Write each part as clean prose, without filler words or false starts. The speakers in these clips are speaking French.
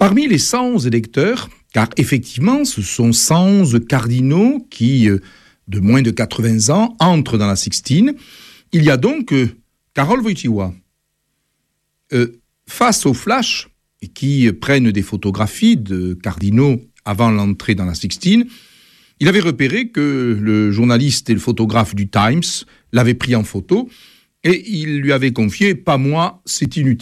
Parmi les 111 électeurs, car effectivement ce sont 111 cardinaux qui, de moins de 80 ans, entrent dans la Sixtine, il y a donc Karol Wojtyła. Face aux flashs qui prennent des photographies de cardinaux avant l'entrée dans la Sixtine, il avait repéré que le journaliste et le photographe du Times l'avaient pris en photo et il lui avait confié « Pas moi, c'est inutile ».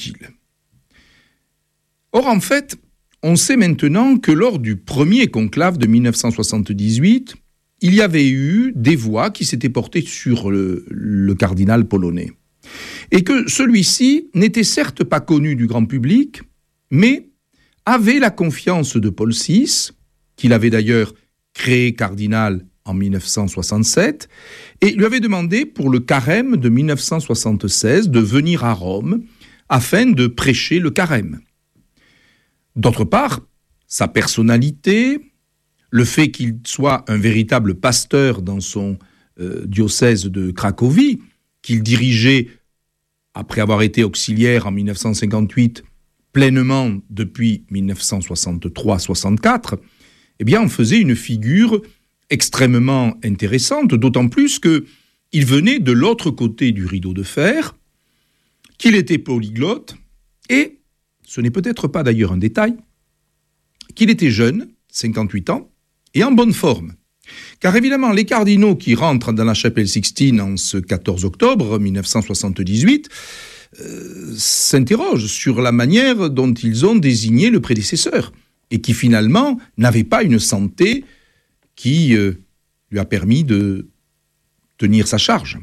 Or, en fait, on sait maintenant que lors du premier conclave de 1978, il y avait eu des voix qui s'étaient portées sur le cardinal polonais. Et que celui-ci n'était certes pas connu du grand public, mais avait la confiance de Paul VI, qu'il avait d'ailleurs créé cardinal en 1967, et lui avait demandé pour le carême de 1976 de venir à Rome afin de prêcher le carême. D'autre part, sa personnalité, le fait qu'il soit un véritable pasteur dans son diocèse de Cracovie, qu'il dirigeait, après avoir été auxiliaire en 1958, pleinement depuis 1963-64, eh bien, en faisait une figure extrêmement intéressante, d'autant plus qu'il venait de l'autre côté du rideau de fer, qu'il était polyglotte, et, ce n'est peut-être pas d'ailleurs un détail, qu'il était jeune, 58 ans, et en bonne forme. Car évidemment, les cardinaux qui rentrent dans la chapelle Sixtine en ce 14 octobre 1978 s'interrogent sur la manière dont ils ont désigné le prédécesseur, et qui finalement n'avait pas une santé qui lui a permis de tenir sa charge.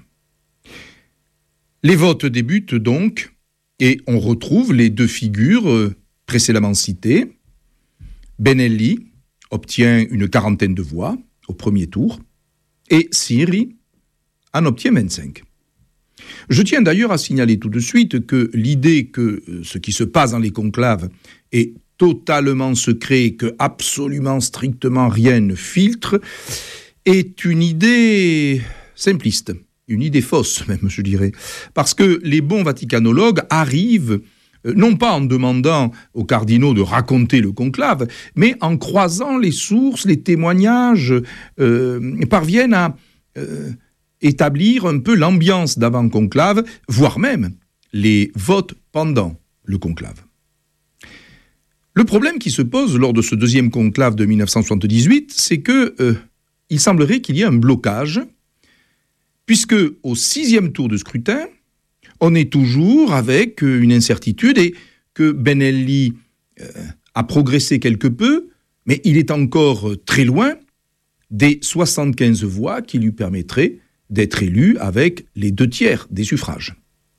Les votes débutent donc, et on retrouve les deux figures précédemment citées. Benelli obtient une 40aine de voix au premier tour, et Siri en obtient 25. Je tiens d'ailleurs à signaler tout de suite que l'idée que ce qui se passe dans les conclaves est totalement secret, que absolument strictement rien ne filtre, est une idée simpliste, une idée fausse même, je dirais, parce que les bons vaticanologues arrivent non pas en demandant aux cardinaux de raconter le conclave, mais en croisant les sources, les témoignages, parviennent à établir un peu l'ambiance d'avant-conclave, voire même les votes pendant le conclave. Le problème qui se pose lors de ce deuxième conclave de 1978, c'est qu'il semblerait qu'il y ait un blocage, puisque au 6e tour de scrutin, on est toujours avec une incertitude et que Benelli a progressé quelque peu, mais il est encore très loin des 75 voix qui lui permettraient d'être élu avec les 2/3 des suffrages.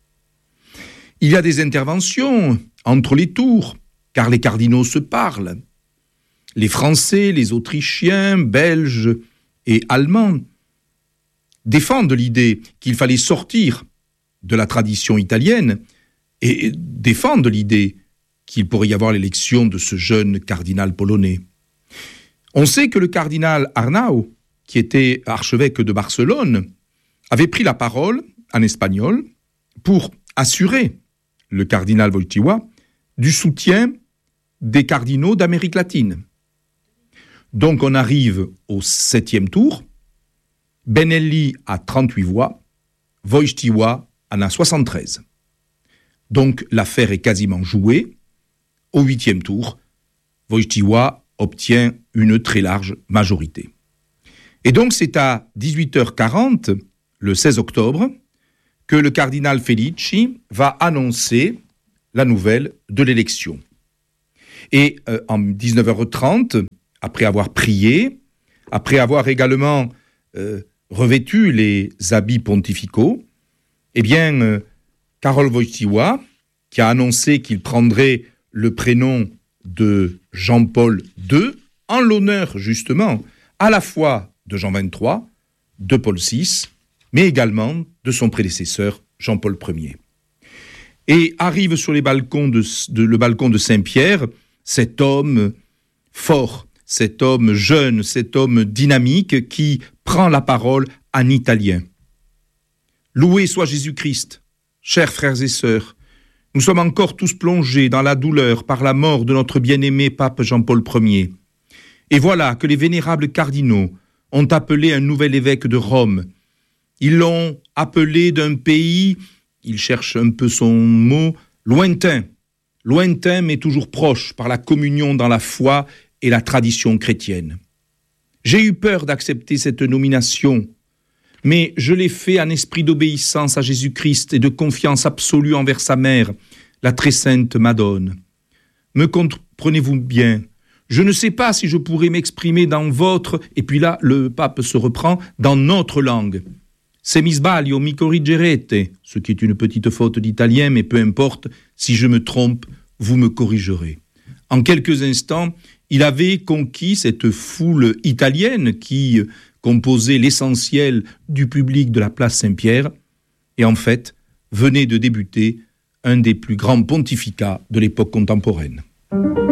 Il y a des interventions entre les tours, car les cardinaux se parlent. Les Français, les Autrichiens, Belges et Allemands défendent l'idée qu'il fallait sortir de la tradition italienne et défendent l'idée qu'il pourrait y avoir l'élection de ce jeune cardinal polonais. On sait que le cardinal Arnau, qui était archevêque de Barcelone, avait pris la parole en espagnol pour assurer le cardinal Wojtyła du soutien des cardinaux d'Amérique latine. Donc on arrive au 7e tour, Benelli a 38 voix, Wojtyła en a 73. Donc l'affaire est quasiment jouée. Au 8e tour, Wojtyła obtient une très large majorité. Et donc c'est à 18h40, le 16 octobre, que le cardinal Felici va annoncer la nouvelle de l'élection. Et en 19h30, après avoir prié, après avoir également revêtu les habits pontificaux, eh bien, Karol Wojtyła, qui a annoncé qu'il prendrait le prénom de Jean-Paul II, en l'honneur justement à la fois de Jean XXIII, de Paul VI, mais également de son prédécesseur Jean-Paul Ier. Et arrive sur le balcon de Saint-Pierre cet homme fort, cet homme jeune, cet homme dynamique qui prend la parole en italien. Loué soit Jésus-Christ, chers frères et sœurs, Nous sommes encore tous plongés dans la douleur par la mort de notre bien-aimé pape Jean-Paul Ier. Et voilà que les vénérables cardinaux ont appelé un nouvel évêque de Rome. Ils l'ont appelé d'un pays, il cherche un peu son mot, lointain mais toujours proche par la communion dans la foi et la tradition chrétienne. J'ai eu peur d'accepter cette nomination, mais je l'ai fait en esprit d'obéissance à Jésus-Christ et de confiance absolue envers sa mère, la très sainte Madone. Me comprenez-vous bien ? Je ne sais pas si je pourrais m'exprimer dans votre, et puis là, le pape se reprend, dans notre langue. Se mi sbaglio, mi corrigerete, ce qui est une petite faute d'italien, mais peu importe, si je me trompe, vous me corrigerez. En quelques instants, il avait conquis cette foule italienne qui composait l'essentiel du public de la place Saint-Pierre, et en fait, venait de débuter un des plus grands pontificats de l'époque contemporaine.